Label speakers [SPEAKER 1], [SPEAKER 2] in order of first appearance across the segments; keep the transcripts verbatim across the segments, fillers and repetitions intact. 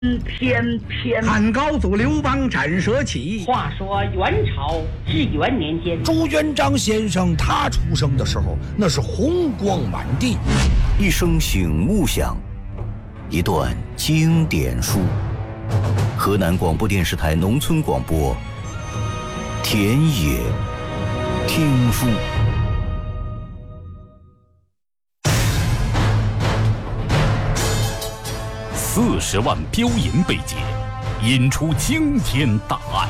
[SPEAKER 1] 偏偏
[SPEAKER 2] 汉高祖刘邦斩蛇起。
[SPEAKER 1] 话说元朝至元年间，
[SPEAKER 3] 朱元璋先生他出生的时候，那是红光满地。
[SPEAKER 4] 一声醒目响，一段经典书。河南广播电视台农村广播，田野听书。
[SPEAKER 5] 四十万标银被劫，引出惊天大案。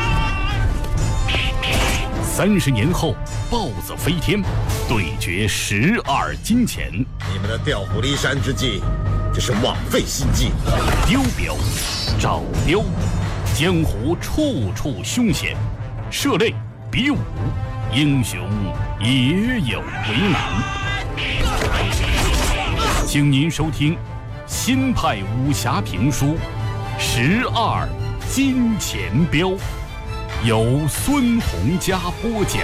[SPEAKER 5] 三十年后，豹子飞天，对决十二金钱。
[SPEAKER 6] 你们的调虎离山之计，这是枉费心机。
[SPEAKER 5] 丢镖，找镖，江湖处处凶险，涉猎比武，英雄也有为难。请您收听新派武侠评书《十二金钱镖》，由孙洪嘉播讲。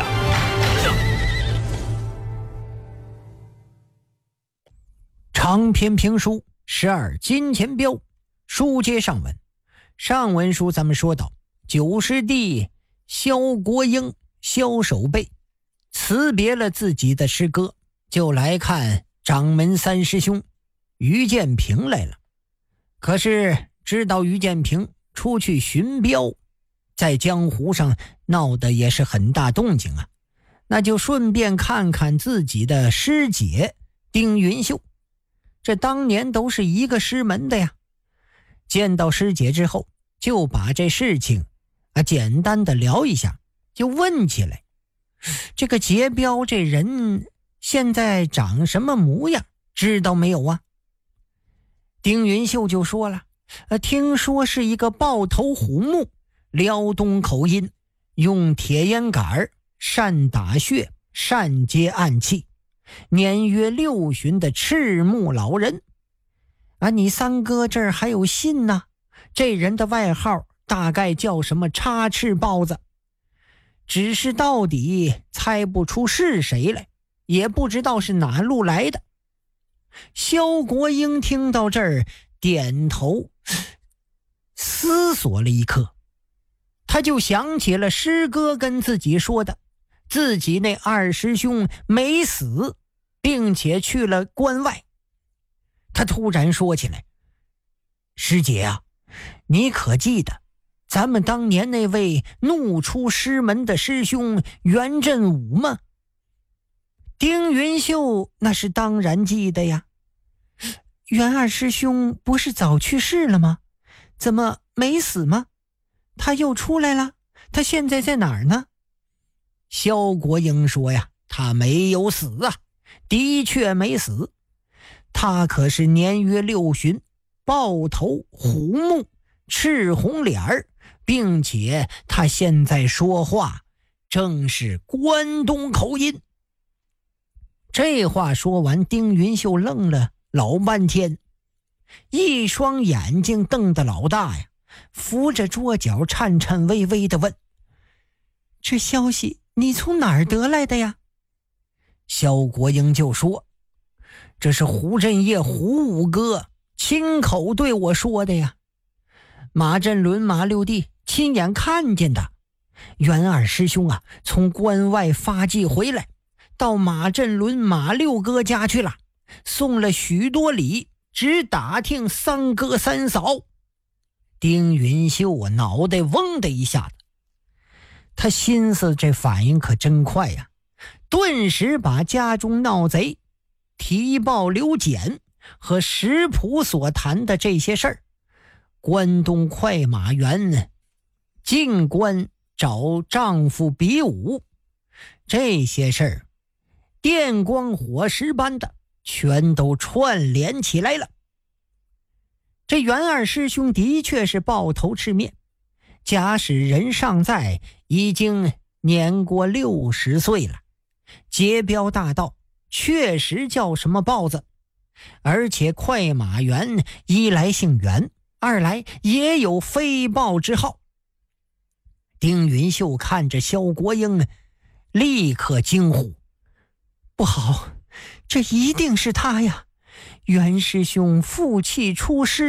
[SPEAKER 7] 长篇评书《十二金钱镖》，书接上文。上文书咱们说到，九师弟萧国英、萧守备辞别了自己的师哥，就来看掌门三师兄于建平来了。可是知道于建平出去寻镖，在江湖上闹得也是很大动静啊，那就顺便看看自己的师姐丁云秀，这当年都是一个师门的呀。见到师姐之后，就把这事情啊简单的聊一下，就问起来，这个劫镖这人现在长什么模样，知道没有啊？丁云秀就说了，呃，听说是一个豹头虎目，辽东口音，用铁烟杆善打穴，善接暗器，年约六旬的赤目老人啊。你三哥这儿还有信呢，这人的外号大概叫什么插翅豹子，只是到底猜不出是谁来，也不知道是哪路来的。萧国英听到这儿点头思索了一刻，他就想起了师哥跟自己说的，自己那二师兄没死，并且去了关外。他突然说起来，师姐啊，你可记得咱们当年那位怒出师门的师兄袁振武吗？丁云秀那是当然记得呀。袁二师兄不是早去世了吗？怎么没死吗？他又出来了？他现在在哪儿呢？萧国英说呀，他没有死啊，的确没死。他可是年约六旬，豹头虎目，赤红脸儿，并且他现在说话正是关东口音。这话说完，丁云秀愣了老半天，一双眼睛瞪得老大呀，扶着桌角颤颤巍巍地问，这消息你从哪儿得来的呀？萧国英就说，这是胡振业胡五哥亲口对我说的呀，马振伦马六弟亲眼看见的。袁二师兄啊，从关外发迹回来，到马振伦马六哥家去了，送了许多礼，只打听三哥三嫂。丁云秀啊，脑袋嗡的一下子，他心思这反应可真快呀，顿时把家中闹贼、提报刘简和石普所谈的这些事儿，关东快马原进关找丈夫比武，这些事儿电光火石般的全都串联起来了。这袁二师兄的确是豹头赤面，假使人尚在，已经年过六十岁了，劫镖大盗确实叫什么豹子，而且快马原一来姓袁，二来也有飞豹之号。丁云秀看着萧国英，立刻惊呼，不好，这一定是他呀！袁师兄负气出师，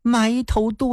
[SPEAKER 7] 埋头多